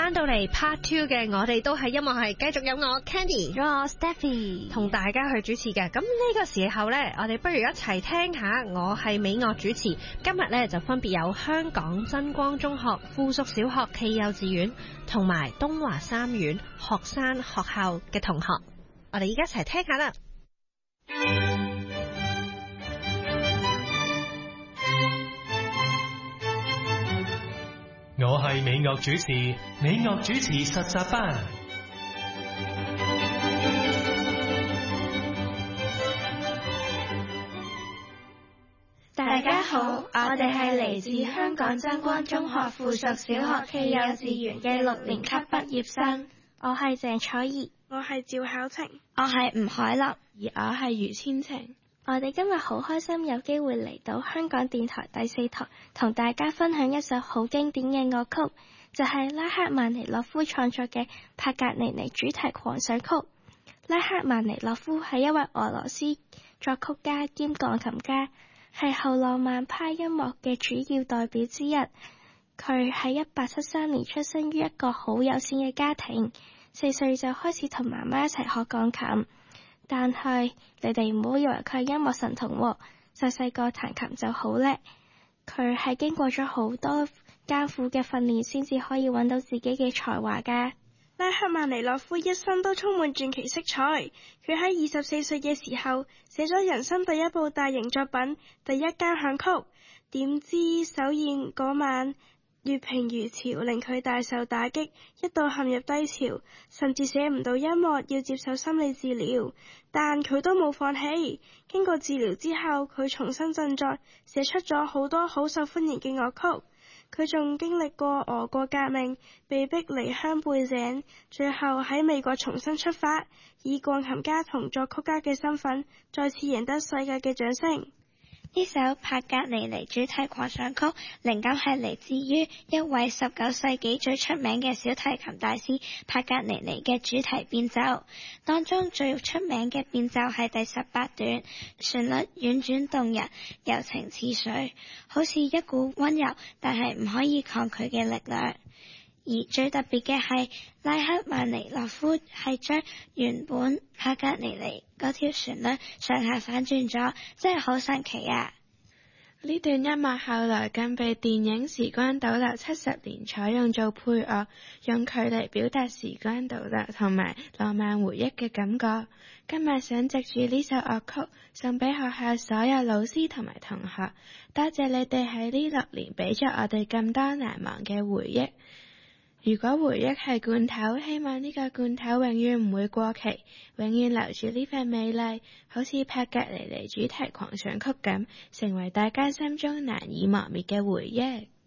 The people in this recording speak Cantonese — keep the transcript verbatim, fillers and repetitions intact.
翻到嚟 part two 嘅，我哋都係音樂系，繼續有我 Candy， 有我 Stephy 同大家去主持嘅。咁呢個時候呢，我哋不如一齊聽下，我係美樂主持。今日呢，就分別有香港真光中學附屬小學暨幼稚園同埋東華三院學生學校嘅同學，我哋而家一齊聽下啦。 我係美樂主持，美樂主持實習班。 大家好，我哋係嚟自香港真光中學附屬小學暨幼稚園嘅六年級畢業生。我係鄭彩怡， 我係趙巧晴， 我係吳海立， 而我係余千晴。 我哋今日好開心有機會嚟到香港電台第四台，同大家分享一首好經典嘅樂曲，就係拉赫曼尼諾夫創作嘅帕格尼尼主題狂想曲。拉赫曼尼諾夫係一位俄羅斯作曲家兼鋼琴家，係後浪漫派音樂嘅主要代表之一。佢喺一八七三年出生於一個好有錢嘅家庭，四歲就開始同媽媽一齊學鋼琴。但係你哋唔好以為佢係音樂神童喎，細細個彈琴就好叻。佢係經過咗好多艱苦嘅訓練先至可以揾到自己嘅才華㗎。 拉赫曼尼諾夫一生都充滿傳奇色彩。佢喺二十四歲嘅時候寫咗人生第一部大型作品《第一交響曲》，點知首演嗰晚月平如潮，令佢大受打擊，一度陷入低潮，甚至寫唔到音樂，要接受心理治療。但佢都冇放棄，經過治療之後，佢重新振作，寫出咗好多好受歡迎嘅樂曲。佢仲經歷過俄國革命，被逼離鄉背井，最後喺美國重新出發，以鋼琴家同作曲家嘅身份，再次贏得世界嘅掌聲。 呢首帕格尼尼主題狂想曲靈感係嚟自於一位十九世紀最出名嘅小提琴大師帕格尼尼嘅主題變奏，當中最出名嘅變奏係第十八段，旋律婉轉動人，柔情似水，好似一股溫柔但係唔可以抗拒嘅力量。而最特別嘅係拉赫曼尼諾夫係將原本帕格尼尼嗰條旋律上下反轉咗，真係好神奇啊！ 呢段音樂後來更被電影《時光倒流七十年》採用做配樂，用佢嚟表達時光倒流同埋浪漫回憶嘅感覺。今日想藉住呢首樂曲送俾學校所有老師同埋同學，多謝你哋喺呢六年俾咗我哋咁多難忘嘅回憶。如果回憶係罐頭，希望呢個罐頭永遠唔會過期，永遠留住呢份美麗，好似帕格尼尼主題狂想曲咁，成為大家心中難以磨滅嘅回憶。